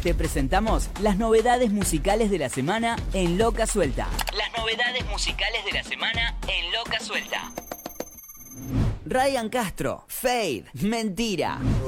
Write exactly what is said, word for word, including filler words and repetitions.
Te presentamos las novedades musicales de la semana en Loca Suelta. Las novedades musicales de la semana en Loca Suelta. Ryan Castro, Fade, Mentira.